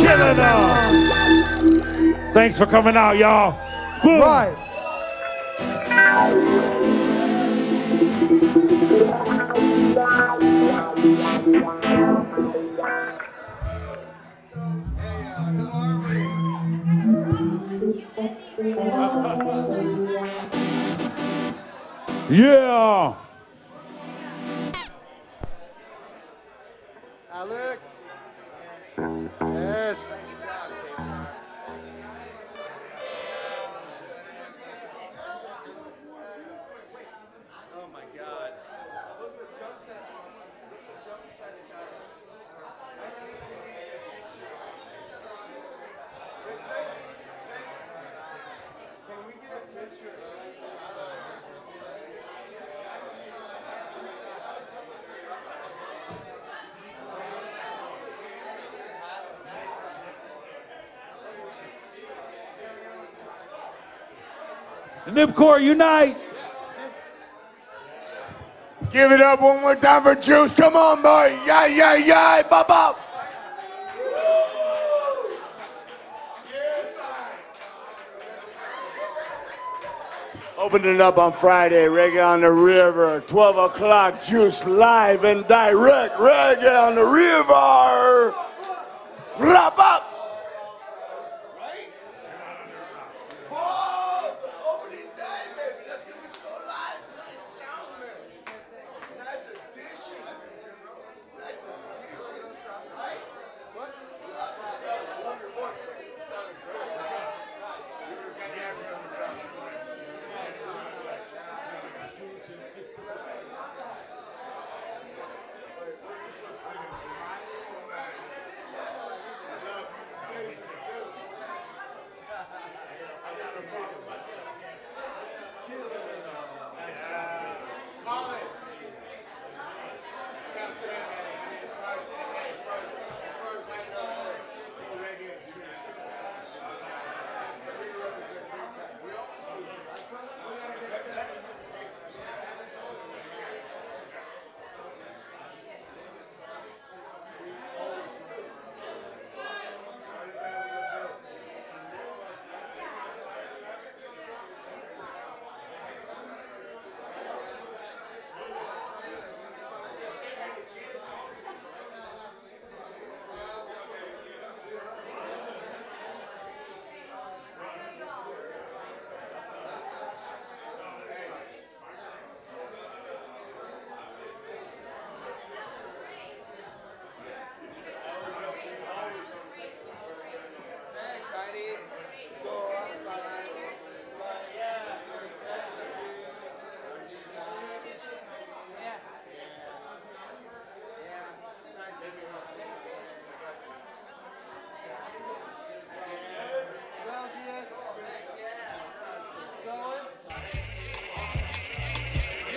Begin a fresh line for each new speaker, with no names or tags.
killing them. Thanks for coming out, y'all. Boom.
Right.
Yeah.
Alex. Yes.
Oh my God.
Can we get a picture?
Nipcore, unite.
Give it up one more time for Juice. Come on, boy. Yeah, yeah, yeah. Bop, bop. Opening it up on Friday, Reggae on the River, 12 o'clock, Juice live and direct, Reggae on the River.